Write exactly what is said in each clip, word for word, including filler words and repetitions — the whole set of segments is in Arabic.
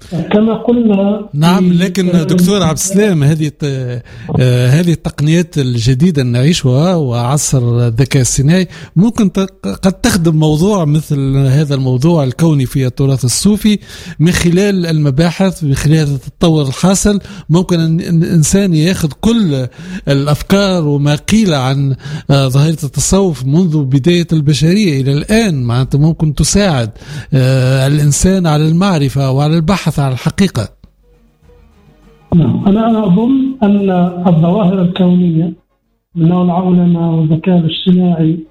كما قلنا. نعم، لكن دكتور عبد السلام، هذه هذه التقنيات الجديدة نعيشها وعصر الذكاء الصناعي ممكن قد تخدم موضوع مثل هذا الموضوع الكوني في التراث الصوفي من خلال المباحث، من خلال التطور الحاصل. ممكن أن الإنسان يأخذ كل الأفكار وما قيل عن ظاهرة التصوف منذ بداية البشرية إلى الآن، معناته ممكن تساعد الإنسان على المعرفة وعلى البحث عن الحقيقة. نعم، أنا أظن أن الظواهر الكونية من نوع العولمة والذكاء الاصطناعي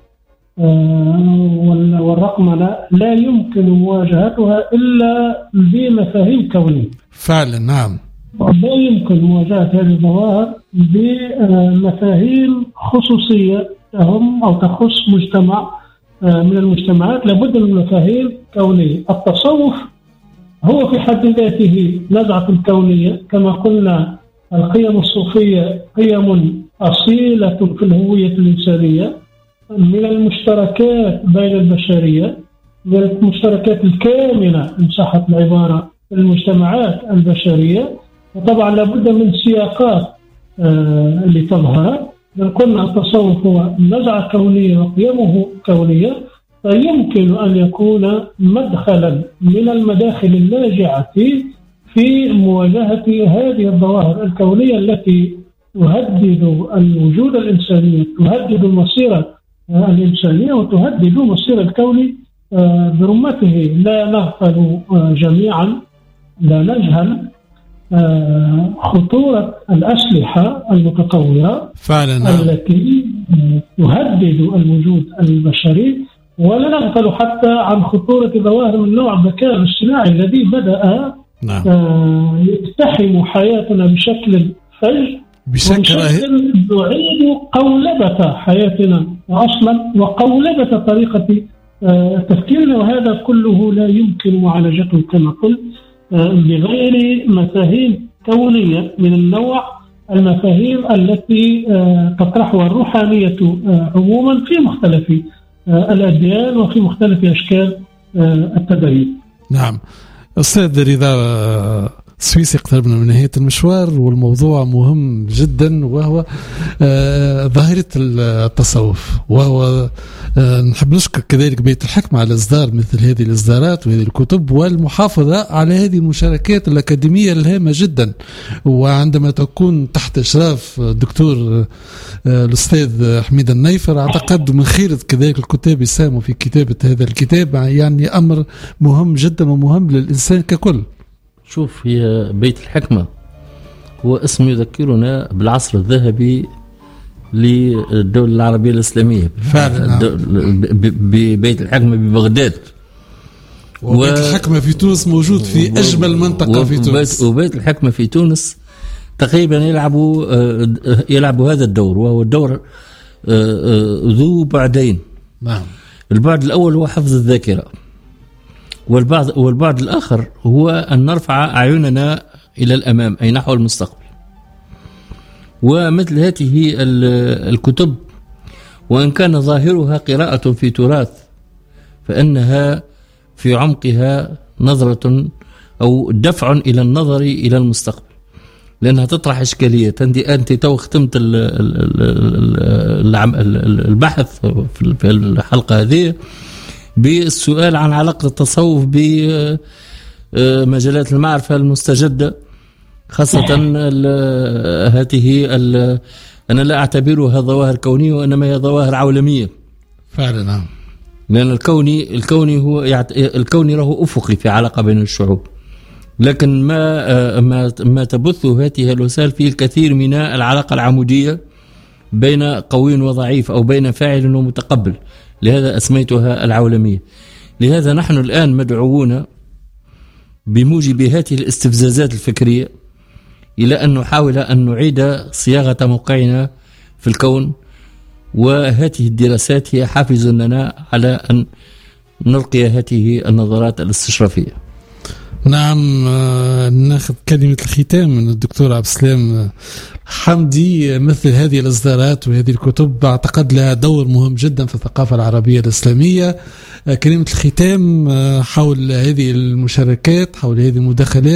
والرقمنة لا يمكن مواجهتها إلا بمفاهيم كونية. فعلا نعم، لا يمكن مواجهة هذه الظواهر بمفاهيم خصوصية تهم أو تخص مجتمع من المجتمعات. لابد من مفاهيم كونية. التصوف هو في حد ذاته نزعة كونية، كما قلنا القيم الصوفية قيم أصيلة في الهوية الإنسانية، من المشتركات بين البشرية، من المشتركات الكامنة إن صحت العبارة المجتمعات البشرية. وطبعا لابد من سياقات آه اللي تظهر. من قلنا التصوف هو نزعة كونية وقيمه كونية، فيمكن أن يكون مدخلا من المداخل اللاجعة في مواجهة هذه الظواهر الكونية التي تهدد الوجود الإنساني، تهدد المصيرة الإنسانية وتهدد مصير الكون برمته. لا نغفل جميعا، لا نجهل خطورة الأسلحة المتطورة فعلا التي تهدد الوجود البشري، ولا نغفل حتى عن خطورة ظواهر من نوع الذكاء الاصطناعي الذي بدأ نعم. يقتحم حياتنا بشكل فج، بشكل يعيد قولبة حياتنا أصلا وقولبة طريقة تفكيرنا. وهذا كله لا يمكن معالجته كما قلت بغير مفاهيم كونية من النوع المفاهيم التي تطرحها الروحانية عموما في مختلف الأديان وفي مختلف أشكال التدين. نعم أستاذ رضا سويسي، اقتربنا من نهاية المشوار والموضوع مهم جدا، وهو آه ظاهرة التصوف. وهو آه نحب نشكر كذلك بيت الحكمة على إصدار مثل هذه الإصدارات وهذه الكتب والمحافظة على هذه المشاركات الأكاديمية الهامة جدا. وعندما تكون تحت إشراف الدكتور آه الأستاذ حميد النيفر، أعتقد من خيرة كذلك الكتاب يساهموا في كتابة هذا الكتاب، يعني أمر مهم جدا ومهم للإنسان ككل. شوف، يا بيت الحكمة هو اسم يذكرنا بالعصر الذهبي للدولة العربية الإسلامية فعلا. ببيت الحكمة ببغداد، وبيت و... الحكمة في تونس موجود في و... أجمل منطقة و... في تونس. وبيت الحكمة في تونس تقريبا يلعبوا يلعبوا هذا الدور، وهو الدور ذو بعدين. نعم. البعد الأول هو حفظ الذاكرة، والبعض والبعض الآخر هو أن نرفع أعيننا إلى الأمام أي نحو المستقبل. ومثل هذه الكتب وإن كان ظاهرها قراءة في تراث، فإنها في عمقها نظرة أو دفع إلى النظر إلى المستقبل، لأنها تطرح إشكالية. أنت تو ختمت البحث في الحلقة هذه بالسؤال عن علاقة التصوف بمجالات المعرفة المستجدة، خاصة هذه أنا لا أعتبرها ظواهر كونية وإنما هي ظواهر عولمية. فعلا نعم. لأن الكوني الكوني هو يعت... الكوني له أفقي في علاقة بين الشعوب، لكن ما ما ما تبثه هذه الوسائل فيه الكثير من العلاقة العمودية بين قوي وضعيف أو بين فاعل ومتقبل، لهذا أسميتها العولمية. لهذا نحن الآن مدعوون بموجب هذه الاستفزازات الفكرية إلى أن نحاول أن نعيد صياغة موقعنا في الكون، وهذه الدراسات هي حافز لنا على أن نلقي هذه النظرات الاستشرافية. نعم. ناخذ كلمة الختام من الدكتور عبد السلام حمدي. مثل هذه الإصدارات وهذه الكتب أعتقد لها دور مهم جدا في الثقافة العربية الإسلامية. كلمة الختام حول هذه المشاركات، حول هذه المداخلات.